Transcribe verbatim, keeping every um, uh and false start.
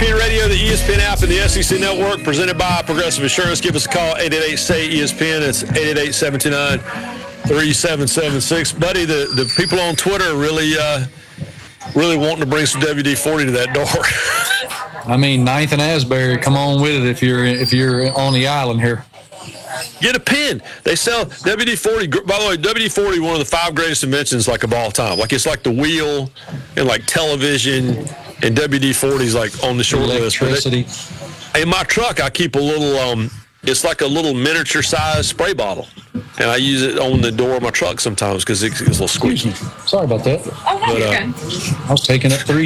P N Radio, the E S P N app, and the S E C Network, presented by Progressive Insurance. Give us a call, eight eight eight, S A Y, E S P N. It's eight eight eight, seven two nine, three seven seven six. Buddy, the, the people on Twitter are really, uh, really wanting to bring some W D forty to that door. I mean, Ninth and Asbury, come on with it if you're if you're on the island here. Get a pin. They sell W D forty. By the way, W D forty, one of the five greatest inventions like of all time. Like it's like the wheel and like television, and W D forty is like on the short list. Electricity. In my truck, I keep a little. Um, it's like a little miniature size spray bottle, and I use it on the door of my truck sometimes because it's, it's a little squeaky. Sorry about that. Oh, no, But, you're uh, good. I was taking up three.